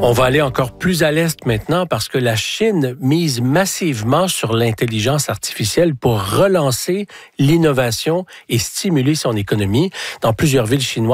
On va aller encore plus à l'est maintenant parce que la Chine mise massivement sur l'intelligence artificielle pour relancer l'innovation et stimuler son économie. Dans plusieurs villes chinoises,